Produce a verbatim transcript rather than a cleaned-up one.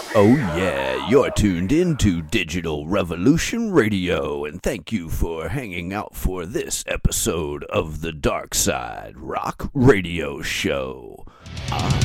Oh, yeah, you're tuned in to Digital Revolution Radio, and thank you for hanging out for this episode of the Dark Side Rock Radio Show. I'm